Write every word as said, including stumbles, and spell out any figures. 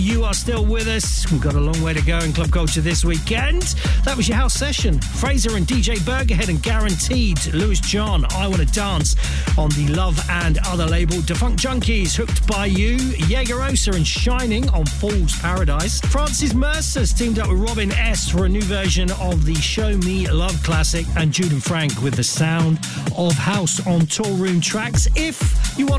You are still with us. We've got a long way to go in Club Culture this weekend. That was your house session. Fraser and D J Burgerhead and Guaranteed. Lewis John, I Want to Dance on the Love and Other label. Defunct Junkies, Hooked by You. Jaegerosa and Shining on Fool's Paradise. Francis Mercer's teamed up with Robin S for a new version of the Show Me Love classic. And Jude and Frank with The Sound of House on Tour Room Tracks. If you want